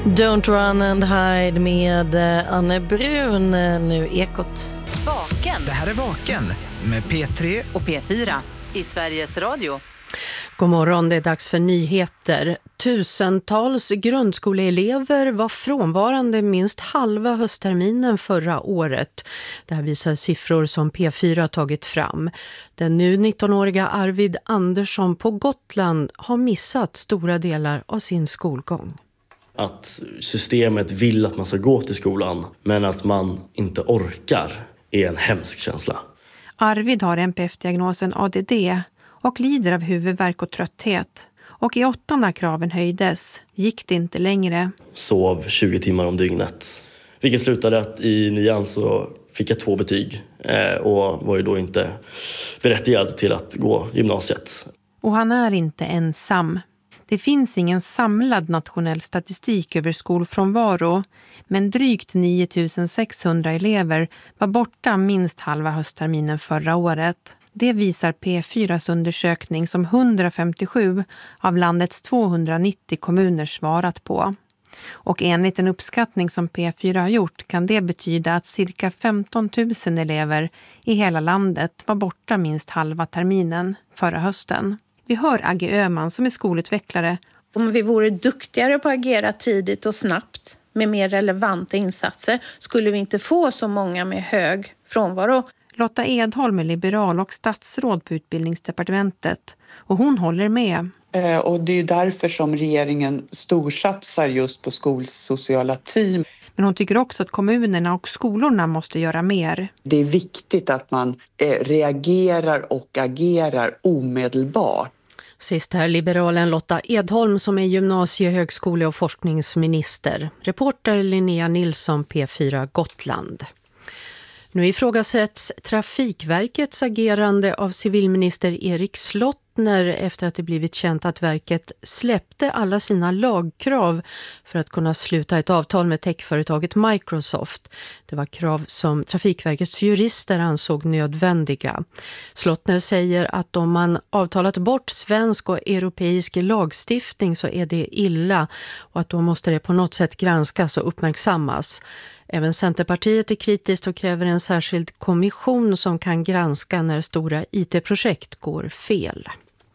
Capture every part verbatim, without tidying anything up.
Don't run and hide med Anne Brun, nu Ekot. Vaken. Det här är Vaken med P tre och P fyra i Sveriges Radio. God morgon, det är dags för nyheter. Tusentals grundskoleelever var frånvarande minst halva höstterminen förra året. Det här visar siffror som P fyra tagit fram. Den nu nittonåriga Arvid Andersson på Gotland har missat stora delar av sin skolgång. Att systemet vill att man ska gå till skolan, men att man inte orkar, är en hemsk känsla. Arvid har N P F-diagnosen A D D och lider av huvudvärk och trötthet. Och i åttan när kraven höjdes gick det inte längre. Sov tjugo timmar om dygnet. Vilket slutade att i nian så fick jag två betyg och var ju då inte berättigad till att gå gymnasiet. Och han är inte ensam. Det finns ingen samlad nationell statistik över skolfrånvaro, men drygt nio tusen sexhundra elever var borta minst halva höstterminen förra året. Det visar P fyras undersökning som hundrafemtiosju av landets tvåhundranittio kommuner svarat på. Och enligt en uppskattning som P fyra har gjort kan det betyda att cirka femton tusen elever i hela landet var borta minst halva terminen förra hösten. Vi hör Agge Öhman som är skolutvecklare. Om vi vore duktigare på att agera tidigt och snabbt med mer relevanta insatser skulle vi inte få så många med hög frånvaro. Lotta Edholm är liberal och statsråd på utbildningsdepartementet och hon håller med. Eh, och det är därför som regeringen storsatsar just på skolsociala team. Men hon tycker också att kommunerna och skolorna måste göra mer. Det är viktigt att man eh, reagerar och agerar omedelbart. Sist här liberalen Lotta Edholm som är gymnasie-, högskole- och forskningsminister. Reporter Linnea Nilsson, P fyra Gotland. Nu ifrågasätts Trafikverkets agerande av civilminister Erik Slottner efter att det blivit känt att verket släppte alla sina lagkrav för att kunna sluta ett avtal med techföretaget Microsoft. Det var krav som Trafikverkets jurister ansåg nödvändiga. Slottner säger att om man avtalat bort svensk och europeisk lagstiftning så är det illa och att då måste det på något sätt granskas och uppmärksammas. Även Centerpartiet är kritiskt och kräver en särskild kommission som kan granska när stora I T-projekt går fel.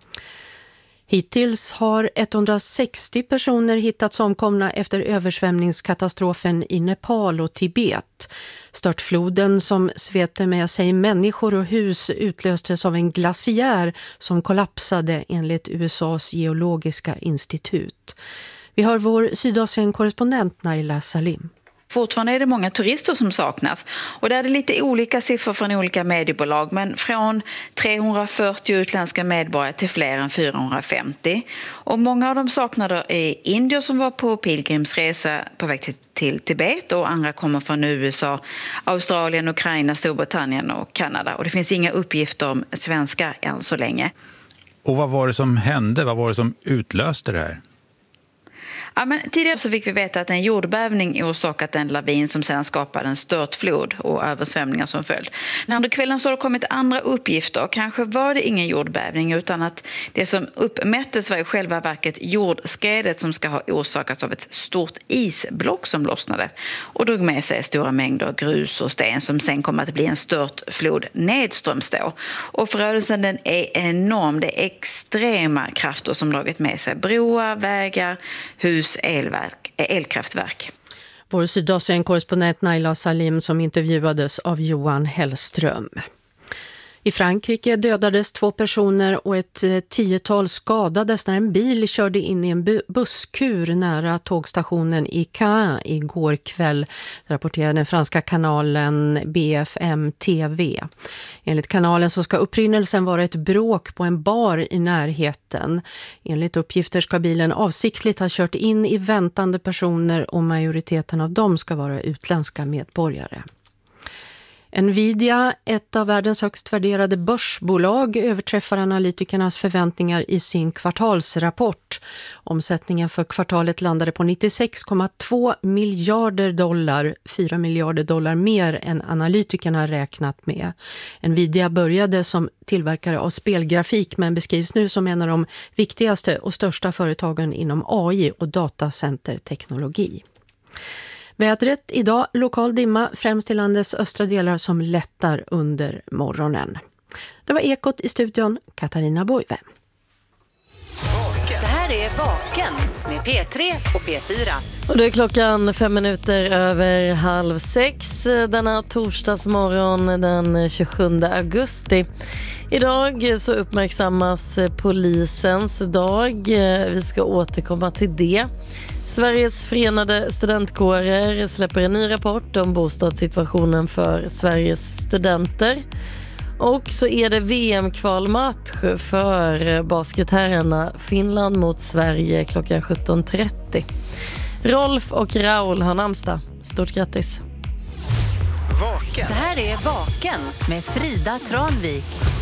Hittills har etthundrasextio personer hittats omkomna efter översvämningskatastrofen i Nepal och Tibet. Störtfloden som svepte med sig människor och hus utlöstes av en glaciär som kollapsade enligt U S A:s geologiska institut. Vi har vår Sydasien-korrespondent Naila Salim. Fortfarande är det många turister som saknas och det är lite olika siffror från olika mediebolag, men från trehundrafyrtio utländska medborgare till fler än fyrahundrafemtio. Och många av de saknade är indier som var på pilgrimsresa på väg till, till Tibet och andra kommer från U S A, Australien, Ukraina, Storbritannien och Kanada. Och det finns inga uppgifter om svenskar än så länge. Och vad var det som hände? Vad var det som utlöste det här? Ja, men tidigare så fick vi veta att en jordbävning orsakat en lavin som sedan skapade en störtflod och översvämningar som följd. När under kvällen så har det kommit andra uppgifter. Kanske var det ingen jordbävning utan att det som uppmättes var i själva verket jordskredet som ska ha orsakats av ett stort isblock som lossnade och drog med sig stora mängder grus och sten som sen kom att bli en störtflod nedströms då. Och förödelsen den är enorm. Det är extrema krafter som dragit med sig broar, vägar, hus, elverk, elkraftverk. Vår Sydasien-korrespondent Naila Salim som intervjuades av Johan Hellström. I Frankrike dödades två personer och ett tiotal skadades när en bil körde in i en busskur nära tågstationen i Caen igår kväll, rapporterade den franska kanalen B F M T V. Enligt kanalen så ska upprinnelsen vara ett bråk på en bar i närheten. Enligt uppgifter ska bilen avsiktligt ha kört in i väntande personer och majoriteten av dem ska vara utländska medborgare. Nvidia, ett av världens högst värderade börsbolag, överträffar analytikernas förväntningar i sin kvartalsrapport. Omsättningen för kvartalet landade på nittiosex komma två miljarder dollar, fyra miljarder dollar mer än analytikerna räknat med. Nvidia började som tillverkare av spelgrafik men beskrivs nu som en av de viktigaste och största företagen inom A I och datacenterteknologi. Vädret idag, lokal dimma, främst i landets östra delar som lättar under morgonen. Det var Ekot i studion, Katarina Boive. Det här är Vaken med P tre och P fyra. Och det är klockan fem minuter över halv sex denna torsdagsmorgon den tjugosjunde augusti. Idag så uppmärksammas polisens dag. Vi ska återkomma till det. Sveriges förenade studentkårer släpper en ny rapport om bostadssituationen för Sveriges studenter. Och så är det V M-kvalmatch för basketherrarna, Finland mot Sverige klockan sjutton trettio. Rolf och Raul har namnsdag. Stort grattis. Vaken. Det här är Vaken med Frida Tranvik.